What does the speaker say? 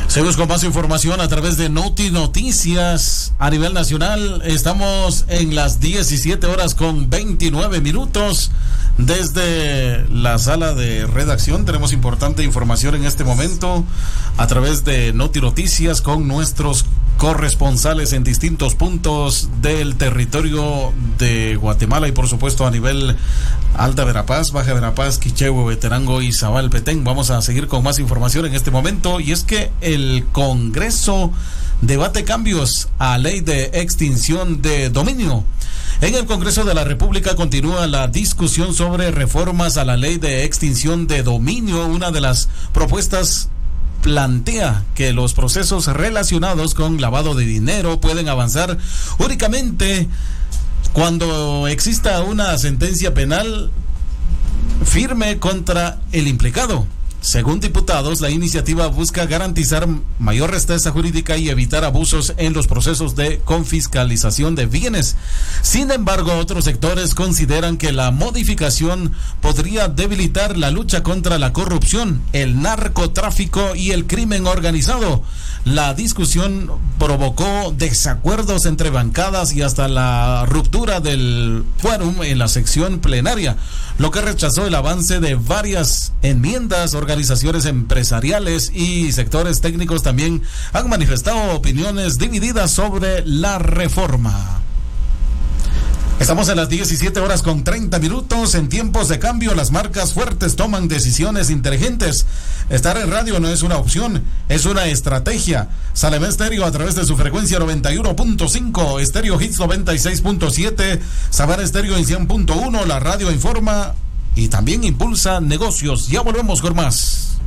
Seguimos con más información a través de Noti Noticias a nivel nacional. Estamos en las 17 horas con 29 minutos. Desde la sala de redacción tenemos importante información en este momento a través de Noti Noticias con nuestros corresponsales en distintos puntos del territorio de Guatemala y por supuesto a nivel Alta Verapaz, Baja Verapaz, Quichehue, Veterango y Zabal Petén. Vamos a seguir con más información en este momento, y es que el Congreso debate cambios a ley de extinción de dominio. En el Congreso de la República continúa la discusión sobre reformas a la ley de extinción de dominio. Una de las propuestas plantea que los procesos relacionados con lavado de dinero pueden avanzar únicamente cuando exista una sentencia penal firme contra el implicado. Según diputados, la iniciativa busca garantizar mayor certeza jurídica y evitar abusos en los procesos de confiscalización de bienes. Sin embargo, otros sectores consideran que la modificación podría debilitar la lucha contra la corrupción, el narcotráfico y el crimen organizado. La discusión provocó desacuerdos entre bancadas y hasta la ruptura del quórum en la sección plenaria, lo que rechazó el avance de varias enmiendas. Organizaciones empresariales y sectores técnicos también han manifestado opiniones divididas sobre la reforma. Estamos en las 17 horas con 30 minutos. En tiempos de cambio, las marcas fuertes toman decisiones inteligentes. Estar en radio no es una opción, es una estrategia. Salem Estéreo a través de su frecuencia 91.5, Estéreo Hits 96.7, Sabana Estéreo en 100.1. La radio informa y también impulsa negocios. Ya volvemos con más.